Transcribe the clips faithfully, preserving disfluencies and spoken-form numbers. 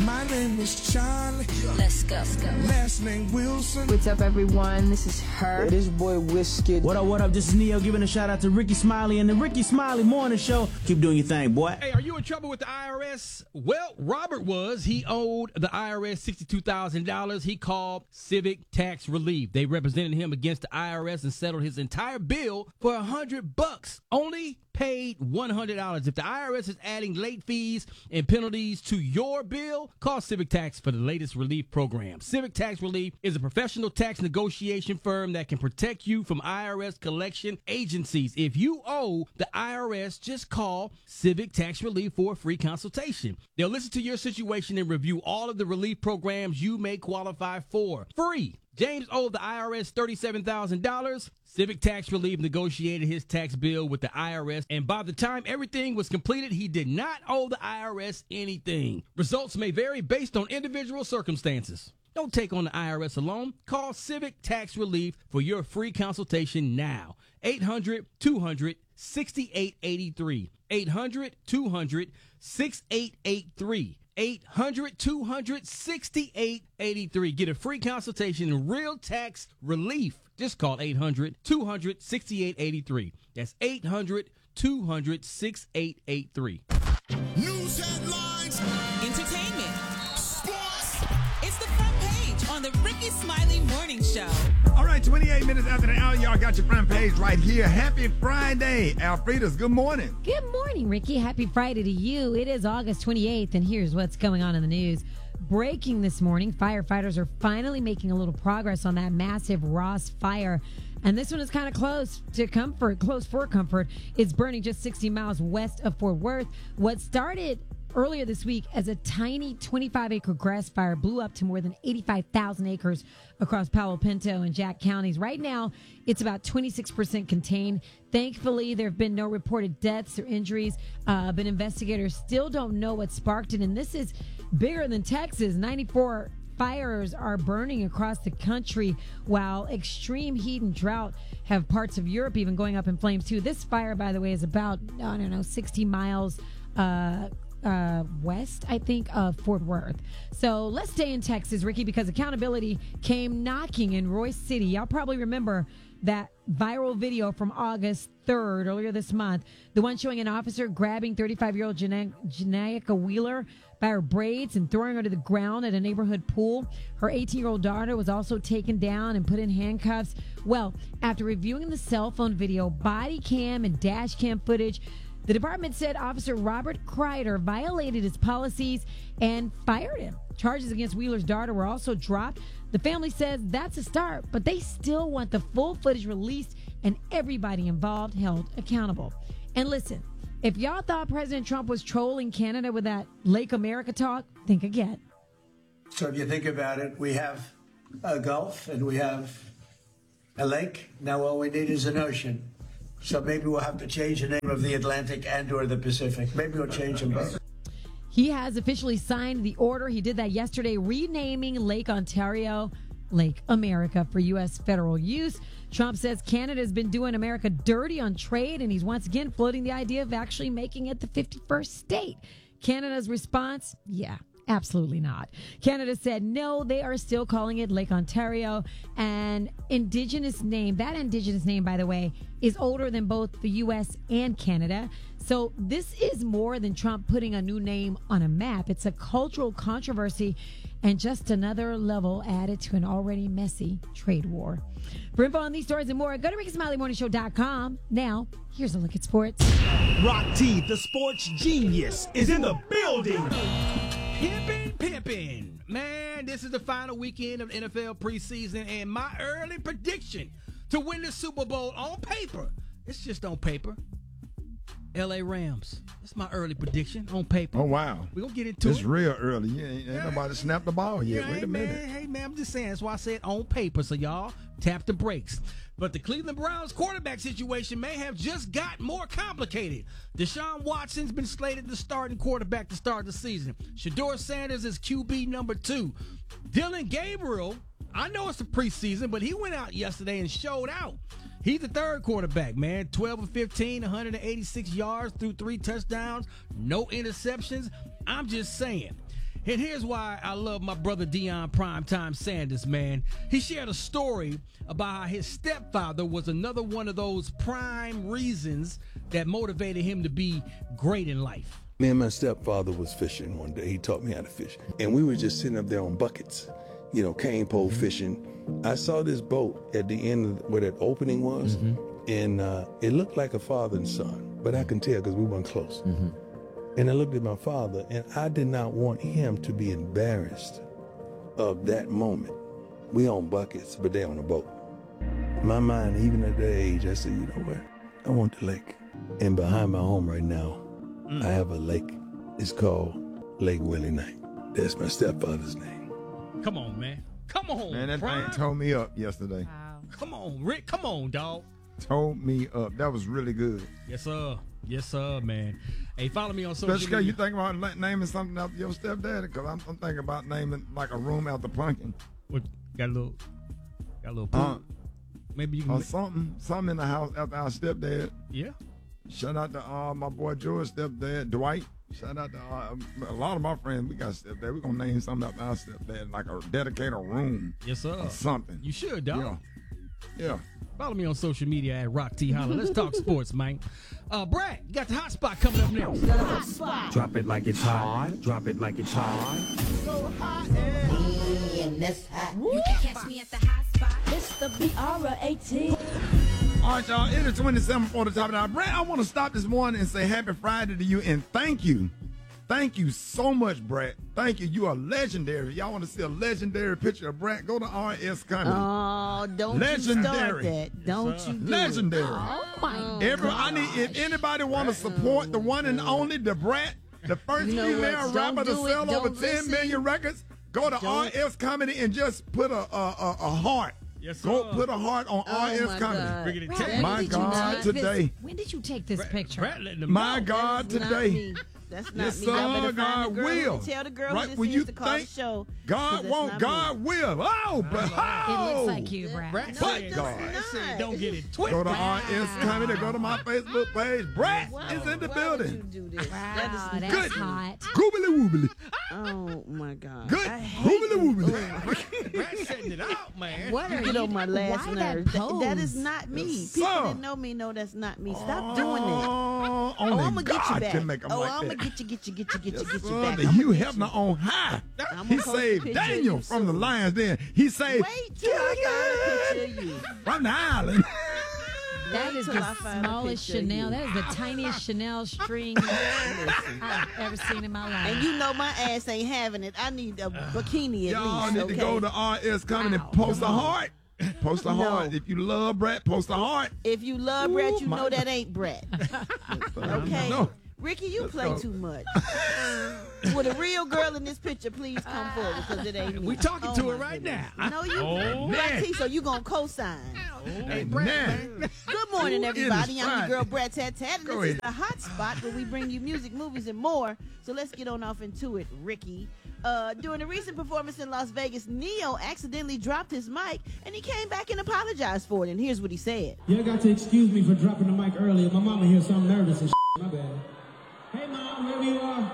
My name is Charlie. Let's go. Let's go. Last name Wilson. What's up, everyone? This is her. Hey, this boy Whiskey. What up, what up? This is Neo giving a shout out to Ricky Smiley and the Ricky Smiley Morning Show. Keep doing your thing, boy. Hey, are you in trouble with the I R S? Well, Robert was. He owed the I R S sixty-two thousand dollars. He called Civic Tax Relief. They represented him against the I R S and settled his entire bill for a hundred bucks. Only paid one hundred dollars. If the I R S is adding late fees and penalties to your bill, call Civic Tax for the latest relief program. Civic Tax Relief is a professional tax negotiation firm that can protect you from I R S collection agencies. If you owe the I R S, just call Civic Tax Relief for a free consultation. They'll listen to your situation and review all of the relief programs you may qualify for. Free. James owed the I R S thirty-seven thousand dollars. Civic Tax Relief negotiated his tax bill with the I R S, and by the time everything was completed, he did not owe the I R S anything. Results may vary based on individual circumstances. Don't take on the I R S alone. Call Civic Tax Relief for your free consultation now. eight hundred, two hundred, sixty-eight eighty-three. eight hundred, two hundred, sixty-eight eighty-three. eight hundred, two hundred, sixty-eight eighty-three. Get a free consultation and real tax relief. Just call eight hundred, two hundred, sixty-eight eighty-three. That's eight hundred, two hundred, sixty-eight eighty-three. News headlines. Entertainment. Sports. It's the front page on the Ricky Smiley Morning Show. All right, twenty-eight minutes after the hour, y'all got your front page right here. Happy Friday. Alfreda's, good morning. Good morning, Ricky. Happy Friday to you. It is August twenty-eighth, and here's what's going on in the news. Breaking this morning, firefighters are finally making a little progress on that massive Ross fire. And this one is kind of close to Comfort, close for Comfort. It's burning just sixty miles west of Fort Worth. What started earlier this week as a tiny twenty-five acre grass fire blew up to more than eighty-five thousand acres across Palo Pinto and Jack counties. Right now, it's about twenty-six percent contained. Thankfully, there have been no reported deaths or injuries, uh, but investigators still don't know what sparked it. And this is bigger than Texas. ninety-four fires are burning across the country, while extreme heat and drought have parts of Europe even going up in flames, too. This fire, by the way, is about, I don't know, sixty miles uh Uh, west, I think, of Fort Worth. So let's stay in Texas, Ricky, because accountability came knocking in Royce City. Y'all probably remember that viral video from August third, earlier this month, the one showing an officer grabbing thirty-five-year-old Janaika Wheeler by her braids and throwing her to the ground at a neighborhood pool. Her eighteen-year-old daughter was also taken down and put in handcuffs. Well, after reviewing the cell phone video, body cam, and dash cam footage, the department said Officer Robert Kreider violated his policies and fired him. Charges against Wheeler's daughter were also dropped. The family says that's a start, but they still want the full footage released and everybody involved held accountable. And listen, if y'all thought President Trump was trolling Canada with that Lake America talk, think again. So if you think about it, we have a Gulf and we have a lake. Now all we need is an ocean. So maybe we'll have to change the name of the Atlantic and or the Pacific. Maybe we'll change them both. He has officially signed the order. He did that yesterday, renaming Lake Ontario Lake America for U S federal use. Trump says Canada has been doing America dirty on trade, and he's once again floating the idea of actually making it the fifty-first state. Canada's response? Yeah. Absolutely not. Canada said no, they are still calling it Lake Ontario. And indigenous name, that indigenous name, by the way, is older than both the U S and Canada. So this is more than Trump putting a new name on a map. It's a cultural controversy and just another level added to an already messy trade war. For info on these stories and more, go to ricky smiley morning show dot com. Now, here's a look at sports. Rock T, the sports genius, is in the building. Pimpin', pimpin'. Man, this is the final weekend of N F L preseason, and my early prediction to win the Super Bowl on paper, it's just on paper, L A Rams. That's my early prediction on paper. Oh, wow. We're going to get into it's it. It's real early. You ain't, ain't yeah. nobody snapped the ball yet. Yeah, Wait hey, a minute. Man, hey, man, I'm just saying. That's why I said on paper. So, y'all, tap the brakes. But the Cleveland Browns quarterback situation may have just got more complicated. Deshaun Watson's been slated the starting quarterback to start the season. Shedeur Sanders is Q B number two. Dylan Gabriel, I know it's the preseason, but he went out yesterday and showed out. He's the third quarterback, man. twelve of fifteen, one hundred eighty-six yards through three touchdowns, no interceptions. I'm just saying. And here's why I love my brother Deion Primetime Sanders, man. He shared a story about how his stepfather was another one of those prime reasons that motivated him to be great in life. Me and my stepfather was fishing one day. He taught me how to fish. And we were just sitting up there on buckets, you know, cane pole fishing. I saw this boat at the end of where that opening was, mm-hmm. and uh, it looked like a father and son, but I can tell because we weren't close. Mm-hmm. And I looked at my father, and I did not want him to be embarrassed of that moment. We on buckets, but they on a boat. In my mind, even at that age, I said, you know what? I want the lake. And behind my home right now, mm. I have a lake. It's called Lake Willie Knight. That's my stepfather's name. Come on, man. Come on, man. That Prime. thing tore me up yesterday. Wow. Come on, Rick. Come on, dog. Tore me up. That was really good. Yes, sir. Yes, sir, man. Hey, follow me on social Special media. you think about la- naming something after your stepdaddy? Because I'm, I'm thinking about naming like a room after Pumpkin. What, got a little, got a little pool. Uh, Maybe you can. Or something, something in the house after our stepdad. Yeah. Shout out to uh, my boy George stepdad, Dwight. Shout out to uh, a lot of my friends. We got stepdad. We're going to name something after our stepdad, like a dedicate a room. Yes, sir. Or something. You should, dog. Yeah. Yeah. Follow me on social media at Rock T Holla. Let's talk sports, man. Uh, Brad, you got the hot spot coming up next. The hot spot. Drop it like it's hot. Drop it like it's hot. So hot and in this hot. You can catch me at the hot spot. It's the B R eighteen. All right, y'all. It is twenty-seven for the top of the hour. Brad, I want to stop this morning and say happy Friday to you and thank you. Thank you so much, Brad. Thank you. You are legendary. Y'all want to see a legendary picture of Brad? Go to R S Comedy. Oh, don't legendary. you start that. Don't yes, you do legendary. It. Oh, my Every, gosh. I need, if anybody want to support the one and only, the Brad, the first you know female rapper to sell it. over don't ten listen. million records, go to don't. R S Comedy and just put a, a, a, a heart. Yes, Go sir. put a heart on Oh, R S my Comedy. God. Brad, My when did you God, take today. This, when did you take this Brad, picture? Brad letting them My know. God, That is not today. me. That's not Yes, me. sir, Y'all better find God the girl will. who- Tell the girl Right who when this you is to call the think show. God won't, God will. Oh, but It looks like you, Brad. Brad No, said, it does God. Brad said, not. don't get it twisted. Go to R S Comedy. Go to my Facebook page. Brad Why- is in the why building. Would you do this? Wow, That is that's good. hot. Goobly woobly. Oh my God. Good. I hate Goobly you. woobly. Brad setting it out, man. What are You get you on my last Why nerve. that Th- pose? that is not me. Yes, People sir. that know me know that's not me. Stop doing that. Oh, Oh, only I'm gonna get you God back. can make 'em oh, like I'm that. gonna get you, get you, get you, get you, Yes, get you sir, back. the I'ma Hugh get Hefner you. on high. I'ma He post a saved picture of Daniel you from the soon. lions then. He saved Wait till I find a picture of you. from the island. That is Till I the find a smallest picture of Chanel. you. That is the tiniest Chanel string I've ever seen in my life. And you know my ass ain't having it. I need a bikini at Y'all least. need okay? to go to R S Comedy Wow. and post a heart. Post a No. heart. If you love Brett, post a heart. If you love Brett, you Ooh, my know that ain't Brett. Okay? No. Ricky, you Let's play go. too much. With a real girl in this picture, please come forward because it ain't me. We talking Oh, to my her right goodness. now. No, you Oh, Brett man. T, so you gonna co-sign. Hey, Nah. Brad, Good morning, Ooh, it everybody. is I'm your Friday. girl, Brad Tat Tat, and Go this is ahead. the hot spot where we bring you music, movies, and more. So let's get on off into it, Ricky. Uh, during a recent performance in Las Vegas, Neo accidentally dropped his mic, and he came back and apologized for it. And here's what he said. You got to excuse me for dropping the mic earlier. My mama here, so I'm nervous and shit. My bad. Hey, Mom, wherever you are.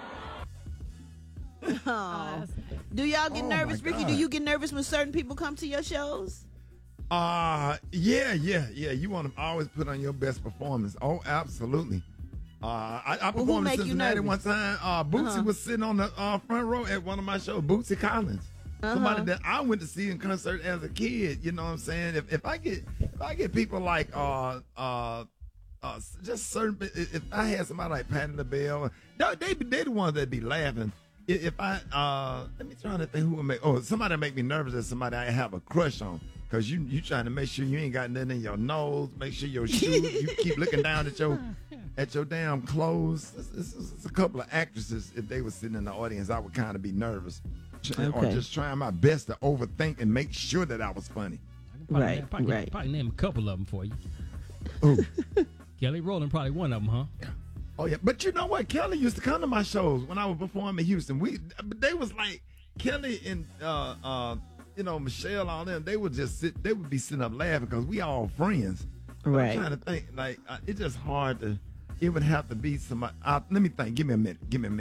Oh. Do y'all get Oh, nervous, my Ricky? God. Do you get nervous when certain people come to your shows? Uh, yeah, yeah, yeah. You want to always put on your best performance. Oh, absolutely. Uh, I, I who performed make in you Cincinnati nervous? one time. Uh, Bootsy Uh-huh. was sitting on the uh, front row at one of my shows. Bootsy Collins, Uh-huh. somebody that I went to see in concert as a kid. You know what I'm saying? If if I get if I get people like uh uh. Uh, just certain. If I had somebody like Patti LaBelle, they they be they the ones that be laughing. If if I uh, let me try to think who would make. Oh, somebody make me nervous is somebody I have a crush on. Cause you you trying to make sure you ain't got nothing in your nose. Make sure your shoes. You keep looking down at your at your damn clothes. It's, it's, it's a couple of actresses. If they were sitting in the audience, I would kind of be nervous, or Okay. just trying my best to overthink and make sure that I was funny. probably, Right, probably, right. probably name a couple of them for you. Ooh. Kelly Rowland, probably one of them, huh? Oh yeah, but you know what? Kelly used to come to my shows when I was performing in Houston. We, they was like Kelly and uh, uh, you know Michelle, all them. They would just sit. They would be sitting up laughing because we all friends. But Right. I'm trying to think. Like uh, it's just hard to. It would have to be somebody. Uh, let me think. Give me a minute. Give me a minute.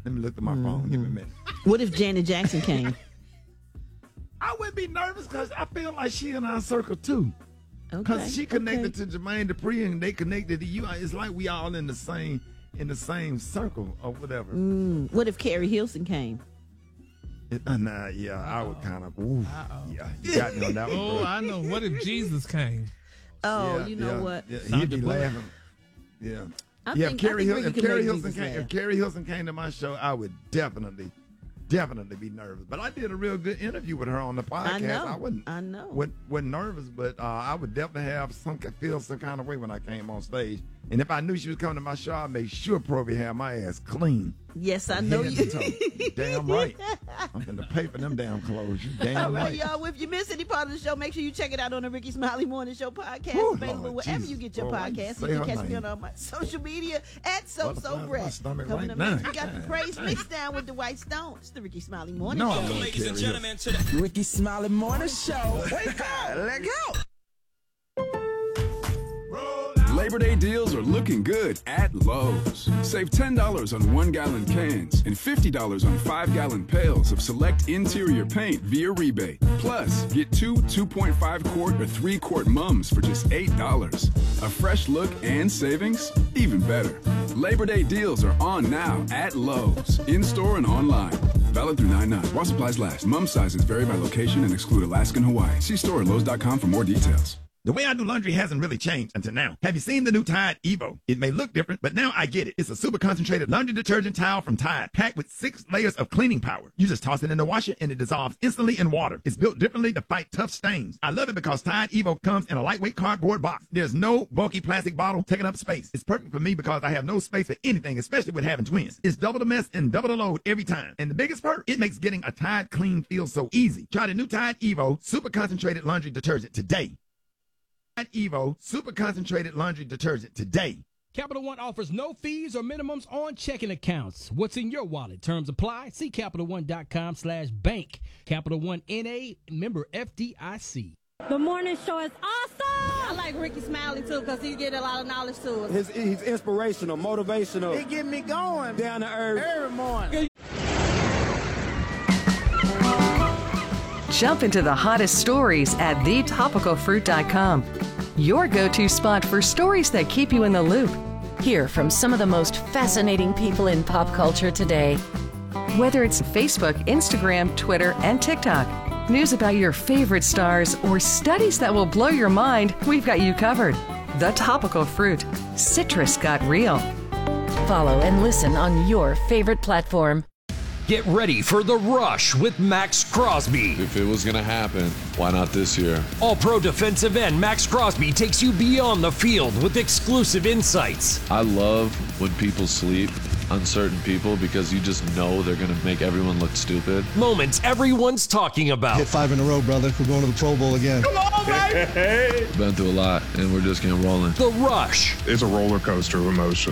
Let me look at my phone. Give me a minute. What if Janet Jackson came? I wouldn't be nervous because I feel like she in our circle too. Because Okay, she connected okay. to Jermaine Dupri and they connected to you. It's like we all in the same in the same circle or whatever. Mm, what if Carrie Hilson came? It, uh, nah, yeah, I would kind of. Ooh, yeah, you got me on that one. Oh, bro. I know. What if Jesus came? Oh, Yeah, you know yeah, what? Yeah, Sandra he'd be Bullock. laughing. Yeah. I yeah, think- if I Carrie, think Hil- Ricky if can Carrie make Hilson Jesus came, laugh. if Carrie Hilson came to my show, I would definitely, definitely be nervous. But I did a real good interview with her on the podcast. I know. wouldn't. I know. Wasn't, wasn't nervous, but uh, I would definitely have some feel some kind of way when I came on stage. And if I knew she was coming to my show, I made sure probably have my ass clean. Yes, I know Head you. to toe. You damn right. I'm finna pay for them damn clothes. You damn All right, right. y'all. If you missed any part of the show, make sure you check it out on the Ricky Smiley Morning Show podcast. Whew, available Lord wherever Jesus. you get your Boy, why you podcast. say You can her catch me name? on all my social media at So Butterflies So in my Brett. stomach Coming right up now. next, we got the praise mix down with the White Stones. The Ricky Smiley Morning No, Show. I love Ladies and Carrie gentlemen, to the Ricky Smiley Morning Show. Wake up. Let go. Labor Day deals are looking good at Lowe's. Save ten dollars on one-gallon cans and fifty dollars on five-gallon pails of select interior paint via rebate. Plus, get two two point five quart or three quart mums for just eight dollars. A fresh look and savings? Even better. Labor Day deals are on now at Lowe's, in-store and online. Valid through nine nine. While supplies last. Mum sizes vary by location and exclude Alaska and Hawaii. See store at Lowe's dot com for more details. The way I do laundry hasn't really changed until now. Have you seen the new Tide Evo? It may look different, but now I get it. It's a super concentrated laundry detergent towel from Tide, packed with six layers of cleaning power. You just toss it in the washer and it dissolves instantly in water. It's built differently to fight tough stains. I love it because Tide Evo comes in a lightweight cardboard box. There's no bulky plastic bottle taking up space. It's perfect for me because I have no space for anything, especially with having twins. It's double the mess and double the load every time. And the biggest perk, it makes getting a Tide clean feel so easy. Try the new Tide Evo super concentrated laundry detergent today. Tide Evo super concentrated laundry detergent today. Capital One offers no fees or minimums on checking accounts. What's in your wallet? Terms apply. See Capital One dot com slash bank. Capital One N A, member F D I C. The morning show is awesome. I like Ricky Smiley too because he get a lot of knowledge to us. His, he's inspirational, motivational. He get me going down to earth every morning. Jump into the hottest stories at the topical fruit dot com. Your go-to spot for stories that keep you in the loop. Hear from some of the most fascinating people in pop culture today. Whether it's Facebook, Instagram, Twitter, and TikTok, news about your favorite stars, or studies that will blow your mind, we've got you covered. The Topical Fruit. Citrus got real. Follow and listen on your favorite platform. Get ready for The Rush with Max Crosby. If it was going to happen, why not this year? All-Pro defensive end Max Crosby takes you beyond the field with exclusive insights. I love when people sleep on certain people because you just know they're going to make everyone look stupid. Moments everyone's talking about. Hit five in a row, brother. We're going to the Pro Bowl again. Come on, baby! Been through a lot, and we're just getting rolling. The Rush. It's a roller coaster of emotion.